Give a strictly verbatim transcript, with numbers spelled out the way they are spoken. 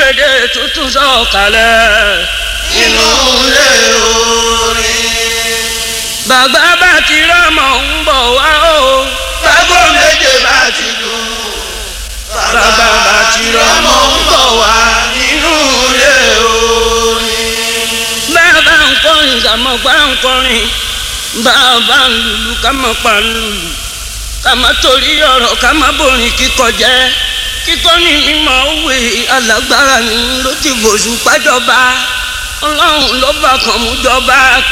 gbèdé tuntun sọ̀kalẹ̀ inú ilé orin. bàbá bá ti rọ́mọ ń bọ̀ wá o. bágbó méje bá ti dùn. bàbá bá ti rọ́mọ ń bọ̀ wá nínú ilé orin. bàbá ń kọrin ká mọ̀ pa ń kọrin bàbá ń lùlù ká mọ̀ pa ń lùlù ká má torí ọ̀rọ̀ ká má borin kíkọ jẹ́ kíkọ́ ní mímọ́ òwe alágbára ni ló ti fòṣù pàjọba ọlọ́run ló bá kàn mú jọba.